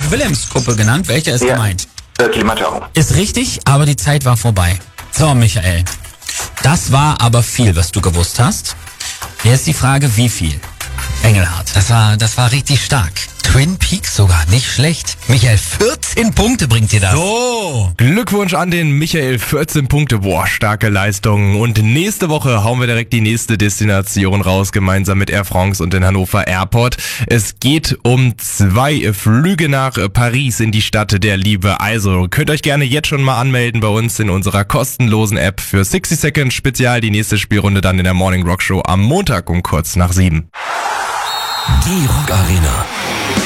Wilhelmskuppe genannt. Welcher ist gemeint? Kilimanjaro. Ist richtig, aber die Zeit war vorbei. So, Michael. Das war aber viel, was du gewusst hast. Jetzt die Frage, wie viel? Engelhardt. Das war richtig stark. Twin Peaks sogar, nicht schlecht. Michael, 14 Punkte bringt dir das. So. Glückwunsch an den Michael, 14 Punkte. Boah, starke Leistung. Und nächste Woche hauen wir direkt die nächste Destination raus, gemeinsam mit Air France und den Hannover Airport. Es geht um 2 Flüge nach Paris in die Stadt der Liebe. Also könnt euch gerne jetzt schon mal anmelden bei uns in unserer kostenlosen App für 60 Seconds Spezial. Die nächste Spielrunde dann in der Morning Rock Show am Montag um kurz nach 7. Die Rock Arena.